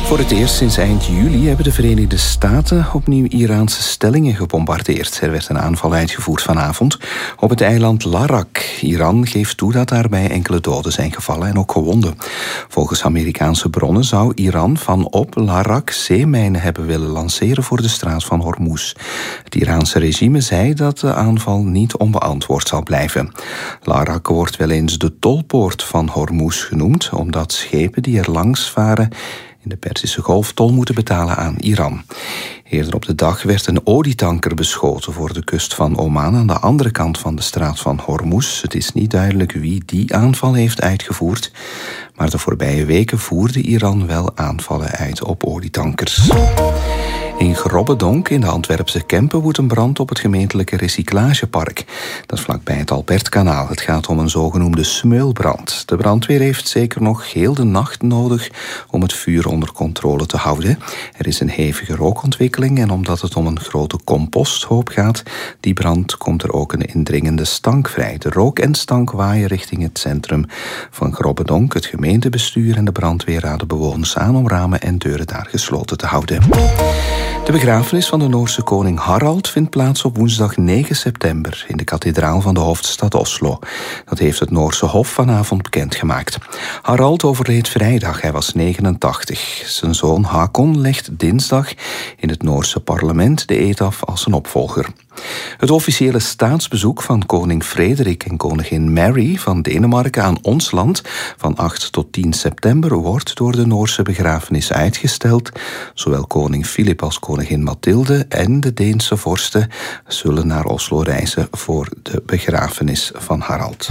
Voor het eerst sinds eind juli hebben de Verenigde Staten opnieuw Iraanse stellingen gebombardeerd. Er werd een aanval uitgevoerd vanavond op het eiland Larak. Iran geeft toe dat daarbij enkele doden zijn gevallen en ook gewonden. Volgens Amerikaanse bronnen zou Iran vanop Larak zeemijnen hebben willen lanceren voor de straat van Hormuz. Het Iraanse regime zei dat de aanval niet onbeantwoord zal blijven. Larak wordt wel eens de tolpoort van Hormuz genoemd, omdat schepen die er langs varen in de Perzische Golf tol moeten betalen aan Iran. Eerder op de dag werd een olietanker beschoten voor de kust van Oman aan de andere kant van de straat van Hormuz. Het is niet duidelijk wie die aanval heeft uitgevoerd, maar de voorbije weken voerde Iran wel aanvallen uit op olietankers. In Grobbedonk in de Antwerpse Kempen woedt een brand op het gemeentelijke recyclagepark. Dat is vlakbij het Albertkanaal. Het gaat om een zogenoemde smeulbrand. De brandweer heeft zeker nog heel de nacht nodig om het vuur onder controle te houden. Er is een hevige rookontwikkeling en omdat het om een grote composthoop gaat, die brand, komt er ook een indringende stank vrij. De rook en stank waaien richting het centrum van Grobbedonk. Het gemeentebestuur en de brandweer raden bewoners aan om ramen en deuren daar gesloten te houden. De begrafenis van de Noorse koning Harald vindt plaats op woensdag 9 september in de kathedraal van de hoofdstad Oslo. Dat heeft het Noorse Hof vanavond bekendgemaakt. Harald overleed vrijdag, hij was 89. Zijn zoon Hakon legt dinsdag in het Noorse parlement de eed af als zijn opvolger. Het officiële staatsbezoek van koning Frederik en koningin Mary van Denemarken aan ons land van 8 tot 10 september wordt door de Noorse begrafenis uitgesteld. Zowel koning Filip als koningin Mathilde en de Deense vorsten zullen naar Oslo reizen voor de begrafenis van Harald.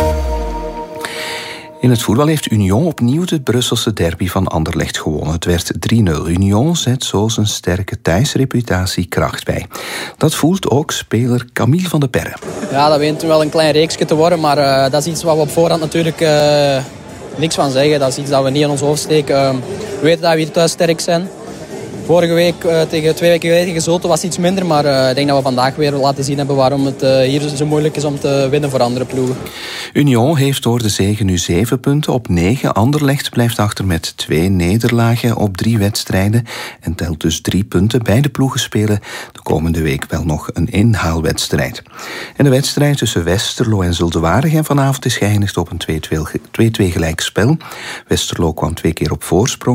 In het voetbal heeft Union opnieuw de Brusselse derby van Anderlecht gewonnen. Het werd 3-0. Union zet zo zijn sterke thuisreputatie kracht bij. Dat voelt ook speler Camille van de Perre. Ja, dat begint wel een klein reeksje te worden, maar dat is iets wat we op voorhand natuurlijk niks van zeggen. Dat is iets dat we niet in ons hoofd steken. We weten dat we hier thuis sterk zijn. Vorige week, tegen 2 weken geleden gesloten, was iets minder. Maar ik denk dat we vandaag weer laten zien hebben waarom het hier zo moeilijk is om te winnen voor andere ploegen. Union heeft door de zege nu 7 punten op 9. Anderlecht blijft achter met 2 nederlagen op 3 wedstrijden. En telt dus 3 punten. Beide ploegen spelen de komende week wel nog een inhaalwedstrijd. En de wedstrijd tussen Westerlo en Zulte-Waregem vanavond is geëindigd op een 2-2 gelijkspel. Westerlo kwam 2 keer op voorsprong.